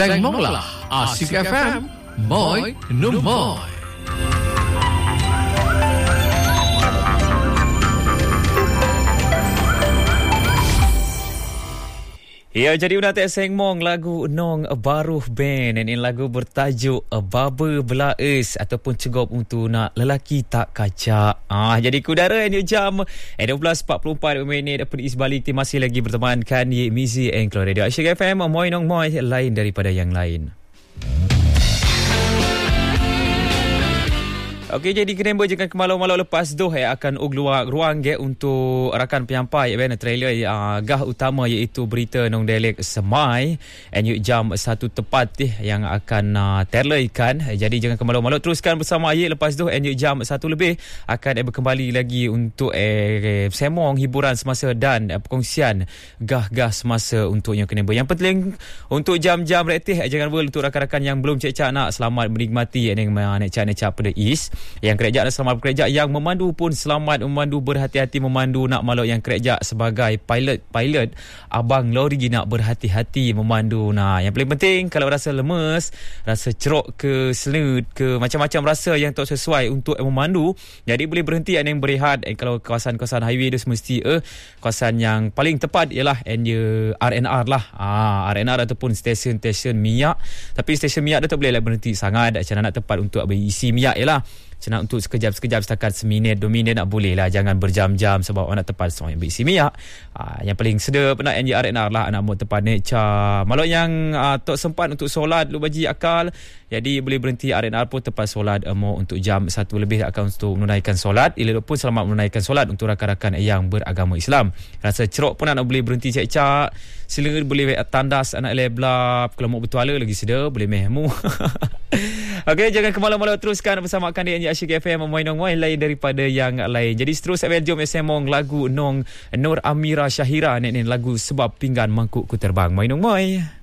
Seng Mong lah Asik FM Moi Numoy. Ya, jadi udah Seng Mong lagu Nong Baruh Band. Ini lagu bertajuk Baba Belaes ataupun Cegop untuk nak lelaki tak kacak. Jadi kudara ini jam 12.44 minit Penis balik masih lagi bertemankan di Mizi and Cloud Radio Asyik FM. Moi Nong Moi, lain daripada yang lain. Okey, jadi kenemba jangan kemalau-malau lepas tu akan keluar ruang untuk rakan penyampai trailer gah utama iaitu berita nong dialek Semai jam 1 tepat yang akan terlaikan. Jadi jangan kemalau-malau, teruskan bersama ayat lepas tu jam 1 lebih akan berkembali lagi untuk semong hiburan semasa dan perkongsian gah-gah semasa untuk yang kenemba. Yang penting untuk jam-jam rektih jangan lupa untuk rakan-rakan yang belum cek-cek nak selamat menikmati necak-necak pada East. Yang kerja dan selamat bekerja, yang memandu pun selamat memandu, berhati-hati memandu. Nak malu yang kerja sebagai pilot abang lori nak berhati-hati memandu. Nah, yang paling penting kalau rasa lemes, rasa cerok ke selut ke macam-macam rasa yang tak sesuai untuk memandu, jadi boleh berhenti yang berehat. Kalau kawasan-kawasan highway tu semesti kawasan yang paling tepat ialah RNR lah. RNR ataupun stesen-stesen minyak. Tapi stesen minyak tu tak boleh berhenti sangat. Macam nak tepat untuk berisi minyak ialah nak untuk sekejap-sekejap setakat seminit 2 minit nak boleh lah, jangan berjam-jam sebab nak tepat semua yang berisi minyak. Yang paling sedap nak RNR lah, nak mau tepat neca malu yang tak sempat untuk solat lu baji akal, jadi boleh berhenti RNR pun tepat solat mau untuk jam 1 lebih akan untuk menunaikan solat. Ila pun selamat menunaikan solat untuk rakan-rakan yang beragama Islam. Rasa cerok pun nak boleh berhenti cek-cek, sila boleh tandas anak leblap, kalau mau bertuala lagi sedap boleh mehmu. Okey, jangan kemalau-malau, teruskan bersama kan di Asyik FM Moi Nong Moi, lain daripada yang lain. Jadi seterusnya jom semong lagu Nong Nur Amira Syahira ni lagu Sebab Pinggan Mangkuk Ku Terbang. Moi Nong Moi.